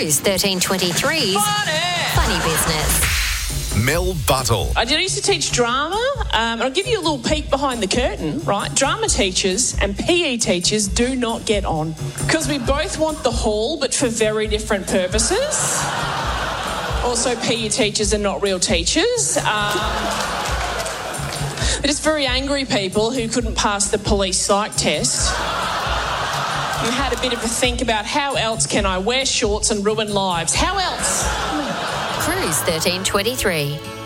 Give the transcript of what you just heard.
Cruise 1323's Funny Business. Mel Buttle. I used to teach drama, and I'll give you a little peek behind the curtain, right? Drama teachers and PE teachers do not get on because we both want the hall, but for very different purposes. Also, PE teachers are not real teachers. They're just very angry people who couldn't pass the police psych test and had a bit of a think about how else can I wear shorts and ruin lives? How else? Cruise 1323.